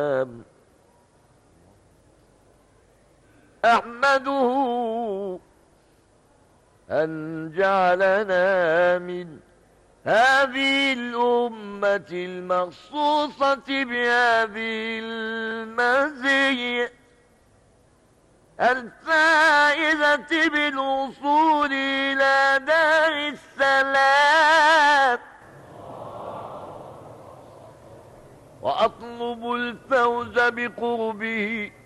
أحمده أن جعلنا من هذه الأمة المخصوصة بهذه المزية الفائزة بالوصول إلى دار السلام، وأطلب الفوز بقربه